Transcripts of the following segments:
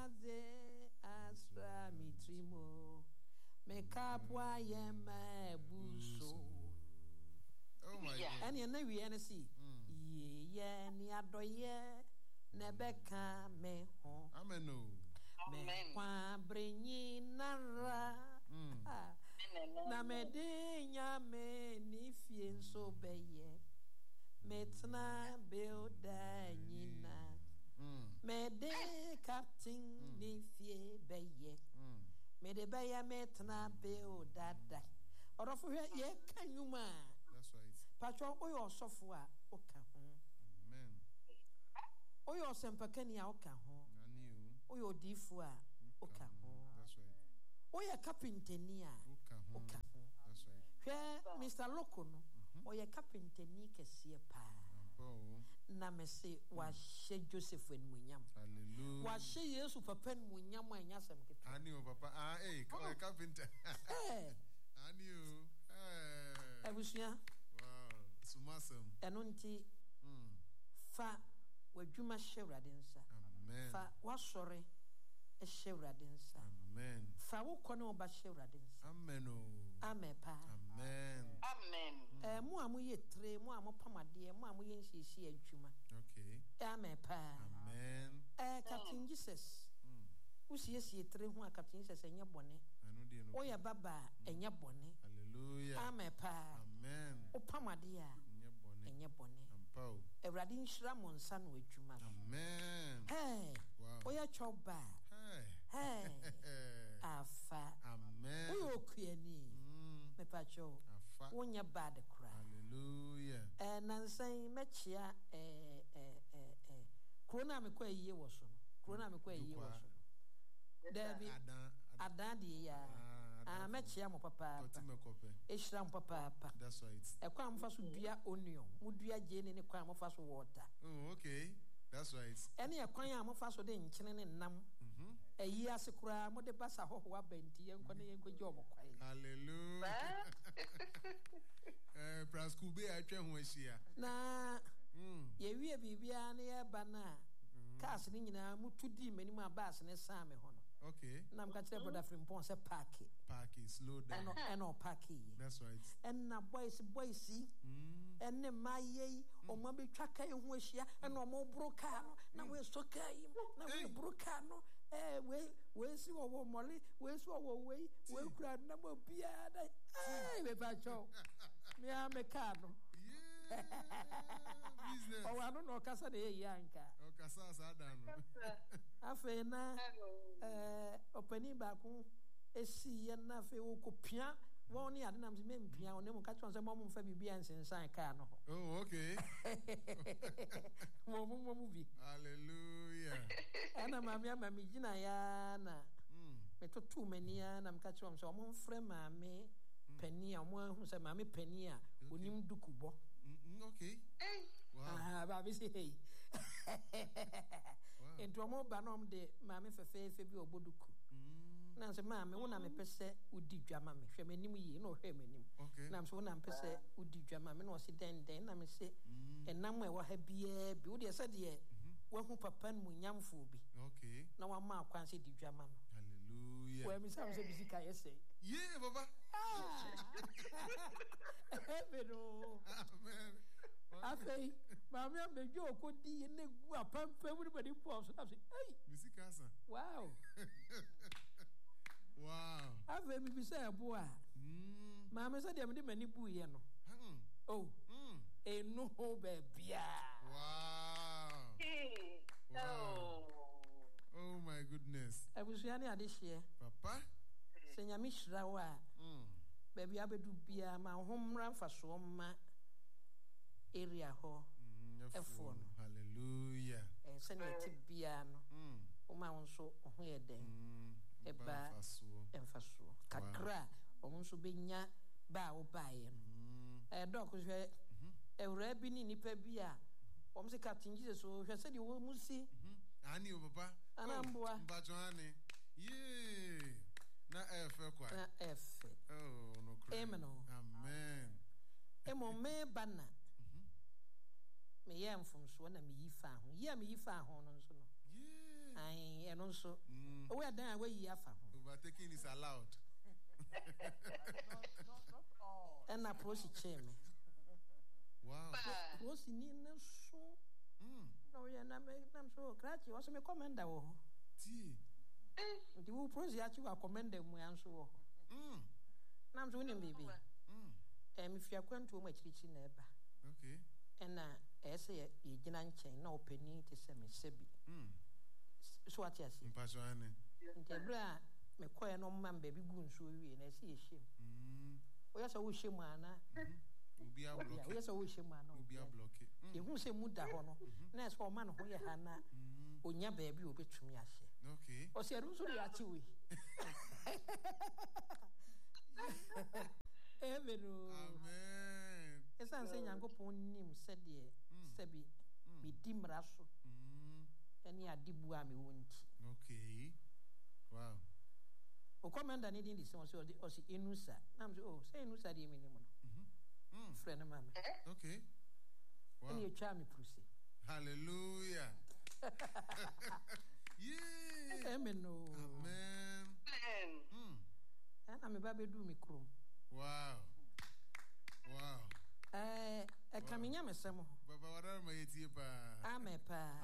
Naze asra mitrimo me kapwa yema buso. Oh my God. And you know we see ye ni adoye nebeka me ho. Amen. Me kwa brinyi nara. Na me de nyame ni fie nso beye. Metna builda nyina. Me de captain ni fie beye. Me de beye metna builda da. Orofo ye kanyuma. That's right. Patro oyo sofo a oka ho. Amen. Oyo sempakani a oka ho. Aniu. Oyo difu a oka ho. That's right. Oya carpenteni a oka ho. That's right. Hwe Mr. Loko no. Oya carpenteni kese pa. Na me se wa hye Joseph enmunyam. Hallelujah. Wa hye Yesu papa enmunyam anya sem kete. Aniu papa carpenter. Aniu. Abusua. Wow. Sumasem. Eno nti fa wadwuma hyewrade nsa. Amen. Fa wasore hyewrade nsa. Amen. Fa wo kone oba hyewrade nsa. Amen. Amen pa. Amen. Amen. Mo amu yetre, mo amu pamade, mo amu yenhyehyie adwuma. Okay. Amen pa. Amen. Captain Jesus. Usiyesie tre ho a Captain Jesus enye bone. Anu de no. Oya baba enye bone. Hallelujah. Amen pa. Amen. O pamade a enye bone. Ampao. Ewrade nhira mo nsa no adwuma. Amen. Hey. Wow. Oya choba. Hey. Afa. Amen. Oyo okuani. Me pacho. Afa. Wonya bad cry. Hallelujah. Nansan mechia krona me kwa yiye wo so no. Krona me kwa yiye wo so no. Dabi adan de ya mechia mo papa. Ehira mo papa. That's right. Ekwa mo fa so dua onion, mo dua gene ne kwa mo fa so water. Oh, okay. That's right. Ene ekwan ya mo fa so de nkyene ne nam. Eyi asekura mo de basa hoho abenti enko ne enko je obokwai. Hallelujah. Praskube atwa ho ahia. Na ye wie bibia na ye ba na cars ni nyina mutudi manim abas ne sam ho no. Okay. Na mka kire brother Frimpon se park slow down. Eno park. That's right. And na boys enne maye o ma betwa kai ho ahia ena o mo broka no na we sokai na we broka no we si wo mole we si wo we kura na mo bia da we pa cho me a me ka no business. O wa no kasa de yi anka o kasa sa da no afa na opani ba ku esi ye na fe wo kopia won ni ade nam se mempia won mu ka chon se mo mfa bibia nsensan ka no. Oh, okay. mo bi. Hallelujah. Ana mami gina ya na me totu mani ya na mka chon se mo mfre mami pania mo hu se mami pania onim dukubo. Okay. Wow. Baby say hey. Ento mo ba no de mami fefe bi oboduku. Na se mami wona me pese udi dwama me hwe manim yi na hwe manim. Na so wona pese udi dwama me na o se den na me se enam e wa ha bia bi wo de se de wa hu papa mu nyamfo bi. Okay. Na wa ma akwan se di dwama no. Hallelujah. Wa mi sam se bisika yese. Yeah, baba. Pero amen. Afei, mami amejo okodi ne gu apampa everybody pause na say, "Hey, bisika sa." Wow. Wow. Afei mi bisa ebo a. Mami say dem de mani bu ye no. Oh. Enu ho be bia. Wow. Wow. Oh my goodness. Abusua ne ade hye. Papa. Se nyame hira wa. Baby abedu bia ma homra faso ma area ho. Efo no. Hallelujah. Se ne tibia no. O ma wonso ho ye den. Eba emfaso. Kakra o wonso benya ba wo bae no. Dok hwe ewra bi ni nipa bia o mse Captain Jesus o hwe se de wo musi. Ani o papa. Anamboa. Mbacho ani. Yeah. Na efe kwa. Na efe. Oh, no cry. Amen. Amen. Emo me bana. Me yam from so na me yifa ho. Ya me yifa ho no so no. Yeah. I and also where then away yafa. Overtaking is allowed. Not all. And I proceed chairman. Wow. Proceed in so. No, yeah, I'm so glad you also me commander. Tea. The who proceed at you are commended me and so. Nam winning baby. If you are going to much rich neighbor. Okay. And I say, you didn't change no penny to send me sebi. So what you see? Impassionate. The bra me quite no man baby goon so we and I see a shame. We also wish him, Anna. Be a block. We also wish him, Anna. Be a block. You won't say Muda Hono. Nice for man who you Hannah. Unya baby will be to me. Okay. Or say, Rusuri at you. Amen. As I'm saying, I go upon him, said the Sebi, be dim rasso. Any a dibuami won't. Okay. Wow. O commander needing this one, so the Ossi Inusa. I'm so say Inusa the minimum. Friend of mine. Okay. Wow. And you charm pussy. Hallelujah. Yeah. Amen. Amen. And I'm a baby do me chrome. Wow. Wow. A coming yam some. Baba, what are my tipa? Amen.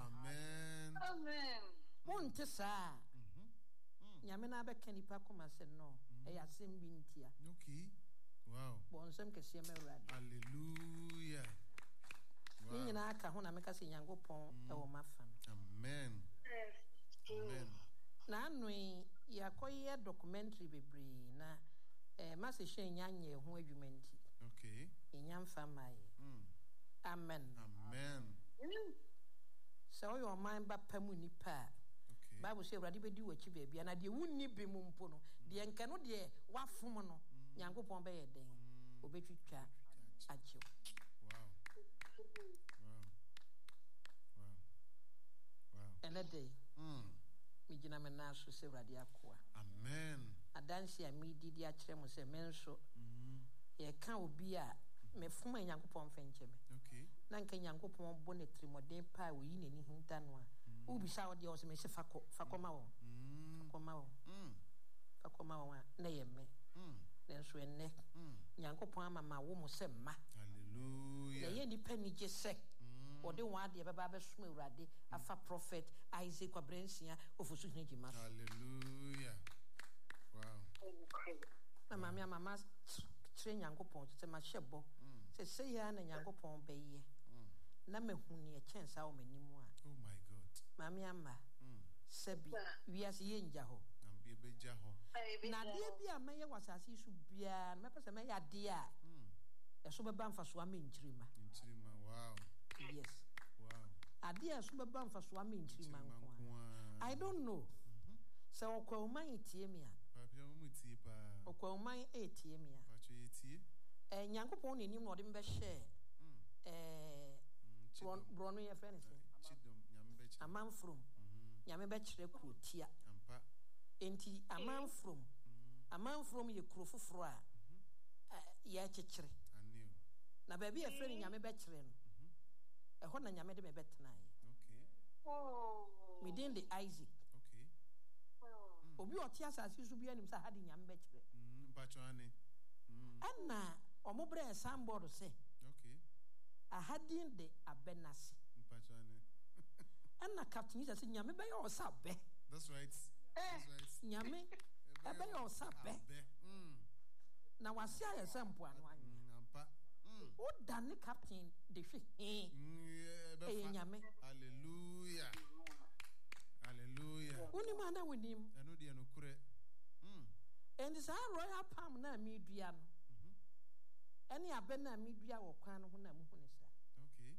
Amen. Won't say, Yamina Beckany Pacoma said no. I have seen been here. Okay. Wow. Bon, some can see me right. Hallelujah. Wow. In our Kahuna make us in Yango Pong or Maffan. Amen. Amen. Now, we are quite a documentary be na Master Shane Yanye, who you meant. Okay. In Yam family. Amen. Amen. So your mind but Pamuni pa. Okay. Bible say ready be do what you baby and I de wouldn't be mumpono. The encano dear what fumono. Yango Pombe den. Obetri cha acho. Wow. And a day. Mijina menaso se radiaqua. Amen. A dance ya me did ya tremo se menso. Ye can't be a me fuma yango pom fencheme. Okay. Nanka yango pom bonetri modern pie we in any hintanwa. Ubi saw the also me se facomao. Facomao na yeme. Then so en neck. Yango pom mama womo se ma. Hallelujah. Ye ni penny just sec. Or the one the Baba Smith Radi, Afa Prophet Isaac Quabrencia of Usunijima. Hallelujah. Wow. Mamma train Yango Pont to my shebo. Say, Yan and Yango Pont Bay. Name whom a chance how many more. Oh my God. Mamma Sebi, we are seeing Jaho. And be a big jaho. Nadia Maya was as he should be a Mapasa Maya dear. A super bam for swimming dreamer. Wow. Yes. Wow. Adia super bam for swimming dreamer. I don't know. So, call my Tiemia. Or call my Tiemia. And Yankopon in him not in best share. Brono, your friend. A man from Yamabetch crew tia. Enti a man from your crew for fra. Yachre. Na baby a friend Yamabetch. A hona Yamade me bet tonight. Okay. Within the Isaac. Okay. Obi otias as you should be any had in Yambetch. And now, or mobre a samboard say. Okay. I had in the Abenasi. And na captain is a Yame bay or sabbe. That's right. Yame, a bay or sabbe. Now I see a sample one. What done the captain? The Yame. Hallelujah. Hallelujah. Only man with him. I know the Anukure. And it's our royal palm na median. Any abena media or crown when I'm honest. Okay.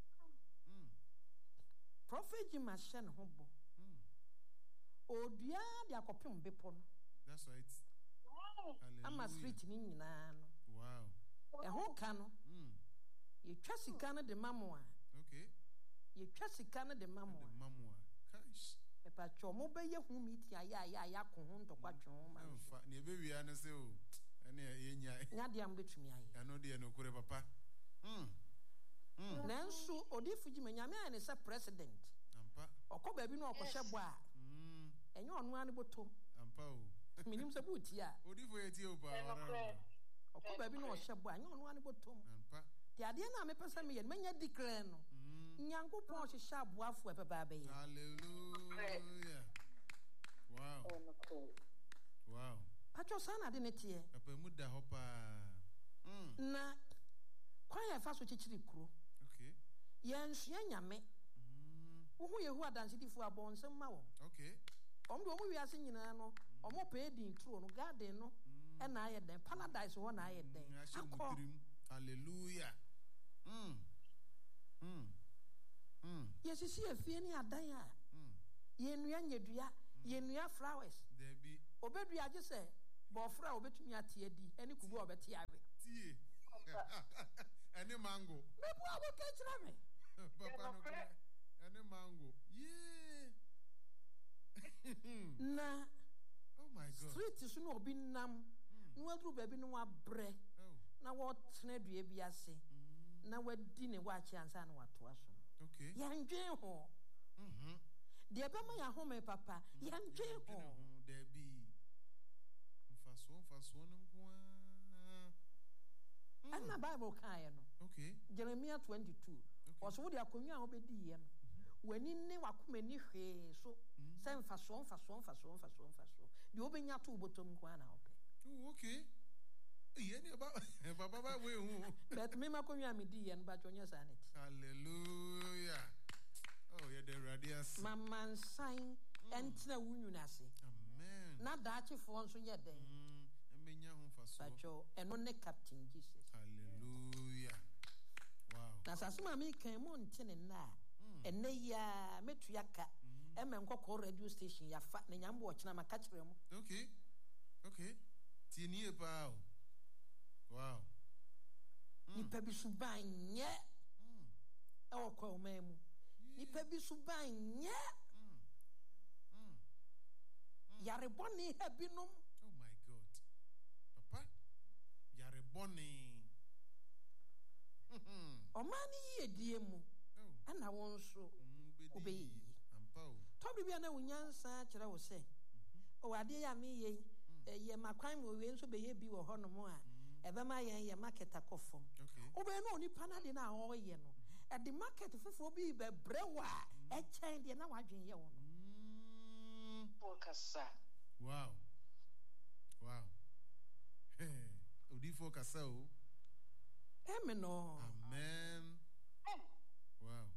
Prophet Jim Ashen Hobo. Oh, dear, they are copying Bepon. That's right. I'm a street in Wow. A whole cano. You trust the mamma. Okay. You trust the mamma. The mamma. Gosh. A patch or mobile who meet ya to watch your home. Never we are so. Nadiam between me. I know the Anukure papa. Nansu, or if you may and is a president. Or baby no Koshabwa. enye onu ani botom ampa o minim se buti a odifo eti o pa okọ ba bi na o hyebo enye onu ani botom ampa de ade na me pesa me ye menya declare no nyankopon hye aboafo epeba be ye hallelujah wow pacho sana de netie papa mu da hopa na kwaya fa so chichiri kuro okay yensua nyame wo hu yehu adansedifo abonsem ma wo okay omdo omo wiase nyina no omo pe din turo no garden no e na aye den paradise ho na aye den akọ hallelujah yesisi afie ni adan a yenua nyedua yenua flowers there be obedua age se bofra obetumi atie di eni kubu obeti awe tie eni mango mebu aboke kira me papa no eni mango yeah na oh my god street so no obi nam no adru ba bi no wabre na wo tena dua bi ase na wadi ne wachi ansa na wato aso okay yandwen ho de ba ma ya home papa yandwen ho there be mfaso no nko na Bible kan no okay Jeremiah 22 oso wo de akonwa a obedi ye no wani ne wakoma ni hwe so se mfaso de obenya to botom nko na ope okay ye ni baba we hu but me makonwa me di ye no ba chonye sanity hallelujah oh ye the radius mama nsan entina wunyu ase amen na daachefo nso ye den emenya hu faso bacho eno ne Captain Jesus hallelujah wow na sasoma me kan mo ntene na enne ya metua ka eme nkoko radio station ya fa na nyambo ochina maka kire mo okay tinie pa wow nipa bi subanye e okwa o memu nipa bi subanye yare boni hebinom oh my god papa yare boni omani yedie mu ana won so obeyi ampa o tobi bia na wunyansa kire wo se o ade ya me ye ye makwan mo we nso be ye bi wo hono mo a ebe ma ye market akofom obe na oni panade na ho ye no e de market fofo bi be brewa e chen de na wadwen ye wo no focus wow odifo kasa o amen no amen wow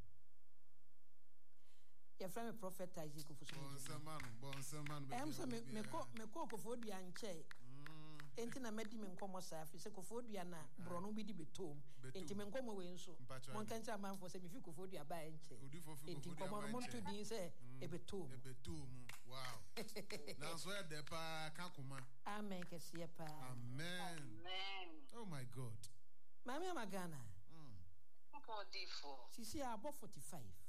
your friend prophet Isaac Kofoso bonsaman me ko Kofodua nche enti na medi me nkomo sa afi se Kofodua na brono bi di betom enti me nkomo we nso mon kan cha manfo se me fi Kofodua ba nche enti nkomo no mon to din se ebetom wow na so ya de pa kankoma amen kese pa amen oh my god mama magana God, sisi abo 45